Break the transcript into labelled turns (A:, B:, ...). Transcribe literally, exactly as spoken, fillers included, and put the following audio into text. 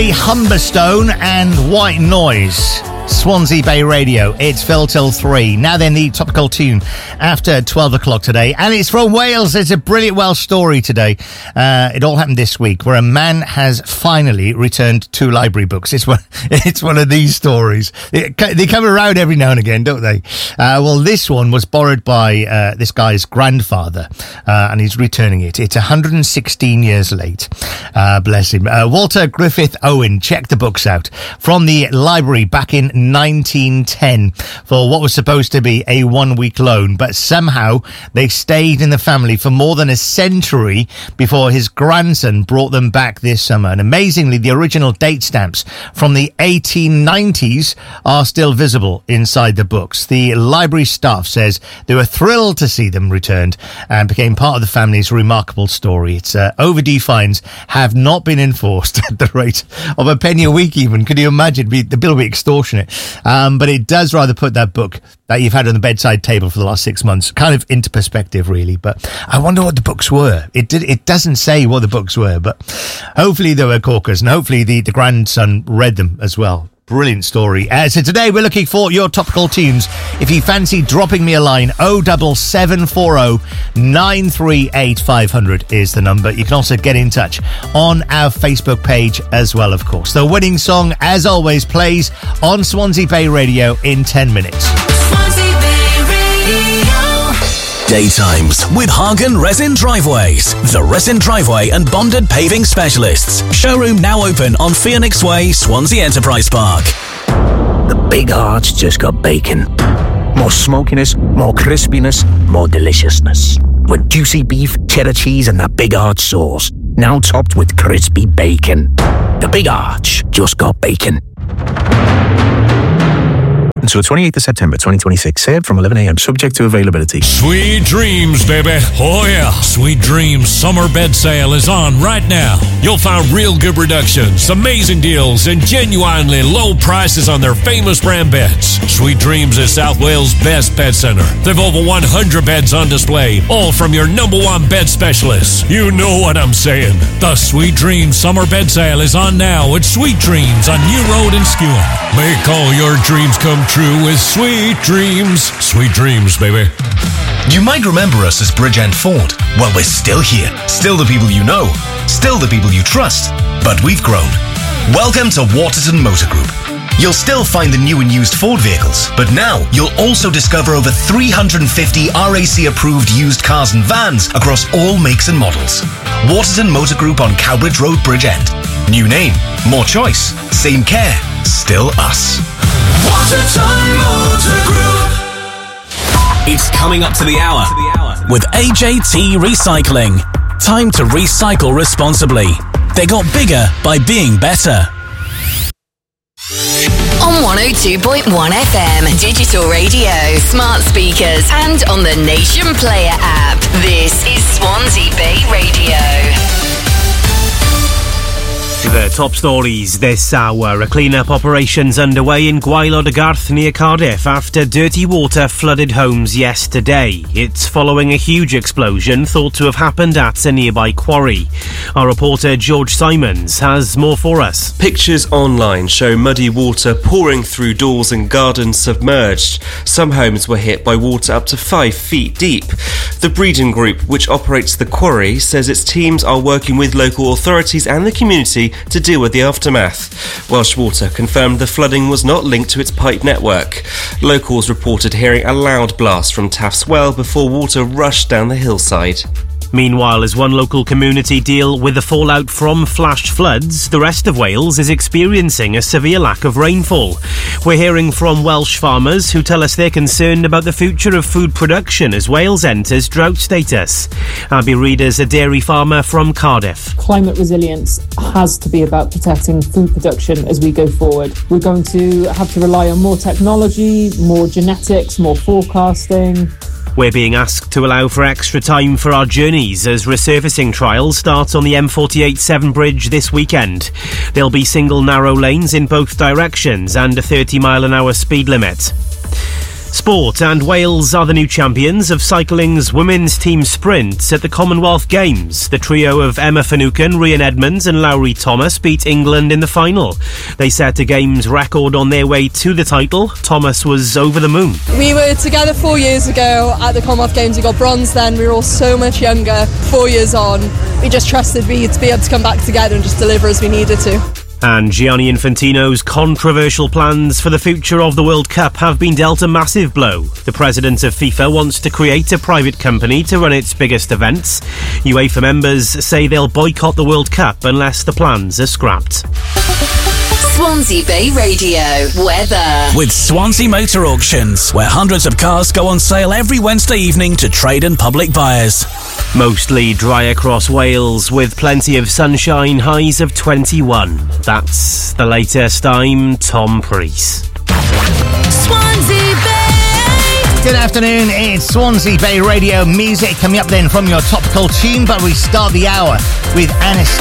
A: Lee Humberstone and White Noise. Swansea Bay Radio. It's Phil till three. Now then, the topical tune after twelve o'clock today. And it's from Wales. It's a brilliant Welsh story today. Uh, it all happened this week where a man has finally returned two library books. It's one, it's one of these stories. It, they come around every now and again, don't they? Uh, well, this one was borrowed by uh, this guy's grandfather, uh, and he's returning it. It's one hundred sixteen years late. Uh, bless him. Uh, Walter Griffith Owen checked the books out from the library back in nineteen ten for what was supposed to be a one-week loan, but somehow they stayed in the family for more than a century before his grandson brought them back this summer. And amazingly, the original date stamps from the eighteen nineties are still visible inside the books. The library staff says they were thrilled to see them returned and became part of the family's remarkable story. It's uh, overdue fines have not been enforced at the rate of a penny a week even. Can you imagine? The bill would be extortionate. Um, but it does rather put that book that you've had on the bedside table for the last six months kind of into perspective, really. But I wonder what the books were. It did. It doesn't say what the books were, but hopefully they were corkers, and hopefully the, the grandson read them as well. Brilliant story. Uh, so today we're looking for your topical tunes. If you fancy dropping me a line, oh double seven four oh nine three eight five hundred is the number. You can also get in touch on our Facebook page as well, of course. The winning song, as always, plays on Swansea Bay Radio in ten minutes.
B: Swansea Bay Radio.
C: Daytimes with Hagen Resin Driveways, the resin driveway and bonded paving specialists. Showroom now open on Phoenix Way, Swansea Enterprise Park.
D: The Big Arch just got bacon. More smokiness, more crispiness, more deliciousness. With juicy beef, cheddar cheese and that Big Arch sauce. Now topped with crispy bacon. The Big Arch just got bacon. Until the twenty-eighth of September twenty twenty-six. Served from eleven a.m. Subject to availability.
E: Sweet dreams, baby. Oh, yeah. Sweet Dreams summer bed sale is on right now. You'll find real good reductions, amazing deals, and genuinely low prices on their famous brand beds. Sweet Dreams is South Wales' best bed center. They've over one hundred beds on display, all from your number one bed specialists. You know what I'm saying. The Sweet Dreams summer bed sale is on now at Sweet Dreams on New Road in Skewen. Make all your dreams come true with Sweet Dreams. Sweet Dreams, baby.
F: You might remember us as Bridgend Ford. Well, we're still here. Still the people you know. Still the people you trust. But we've grown. Welcome to Waterton Motor Group. You'll still find the new and used Ford vehicles, but now you'll also discover over three hundred fifty R A C-approved used cars and vans across all makes and models. Waterton Motor Group on Cowbridge Road, Bridgend. New name, more choice, same care, still us.
B: Waterton Motor Group.
C: It's coming up to the hour with A J T Recycling. Time to recycle responsibly. They got bigger by being better.
G: On one oh two point one F M, digital radio, smart speakers, and on the Nation Player app. This is Swansea Bay Radio.
H: The top stories this hour. A clean-up operation's underway in Gwaelod y Garth near Cardiff after dirty water flooded homes yesterday. It's following a huge explosion thought to have happened at a nearby quarry. Our reporter George Simons has more for us.
I: Pictures online show muddy water pouring through doors and gardens submerged. Some homes were hit by water up to five feet deep. The Breeden Group, which operates the quarry, says its teams are working with local authorities and the community to deal with the aftermath. Welsh Water confirmed the flooding was not linked to its pipe network. Locals reported hearing a loud blast from Taff's Well before water rushed down the hillside.
H: Meanwhile, as one local community deal with the fallout from flash floods, the rest of Wales is experiencing a severe lack of rainfall. We're hearing from Welsh farmers who tell us they're concerned about the future of food production as Wales enters drought status. Abby Reid is a dairy farmer from Cardiff.
J: Climate resilience has to be about protecting food production as we go forward. We're going to have to rely on more technology, more genetics, more forecasting.
H: We're being asked to allow for extra time for our journeys as resurfacing trials start on the M forty-eight Severn Bridge this weekend. There'll be single narrow lanes in both directions and a thirty mile an hour speed limit. Sport, and Wales are the new champions of cycling's women's team sprint at the Commonwealth Games. The trio of Emma Finucane, Rhian Edmonds and Lowry Thomas beat England in the final. They set a Games record on their way to the title. Thomas was over the moon.
K: We were together four years ago at the Commonwealth Games. We got bronze then. We were all so much younger. Four years on, we just trusted we to be able to come back together and just deliver as we needed to.
H: And Gianni Infantino's controversial plans for the future of the World Cup have been dealt a massive blow. The president of FIFA wants to create a private company to run its biggest events. UEFA members say they'll boycott the World Cup unless the plans are scrapped.
G: Swansea Bay Radio weather.
C: With Swansea Motor Auctions, where hundreds of cars go on sale every Wednesday evening to trade and public buyers.
H: Mostly dry across Wales with plenty of sunshine, highs of twenty-one. That's the latest. I'm Tom Preece.
G: Swansea Bay.
A: Good afternoon, it's Swansea Bay Radio music coming up then from your topical tune, but we start the hour with Anastasia.